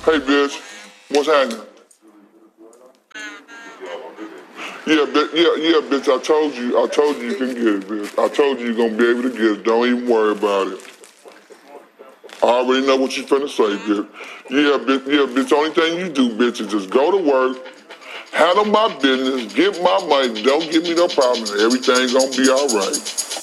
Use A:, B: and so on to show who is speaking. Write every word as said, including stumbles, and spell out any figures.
A: Hey, bitch, what's happening? Yeah, bitch, yeah, yeah, bitch, I told you, I told you you can get it, bitch. I told you you're gonna be able to get it. Don't even worry about it. I already know what you finna say, bitch. Yeah, bitch, yeah, bitch, only thing you do, bitch, is just go to work, handle my business, get my money, don't give me no problem, and everything gonna be all right.